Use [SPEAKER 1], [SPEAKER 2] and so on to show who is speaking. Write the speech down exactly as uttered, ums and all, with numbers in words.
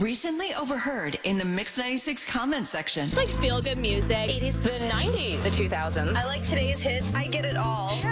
[SPEAKER 1] Recently overheard in the Mix ninety-six comment section.
[SPEAKER 2] It's like feel-good music.
[SPEAKER 3] eighties.
[SPEAKER 2] The nineties.
[SPEAKER 3] The two thousands.
[SPEAKER 4] I like today's hits. I get it all.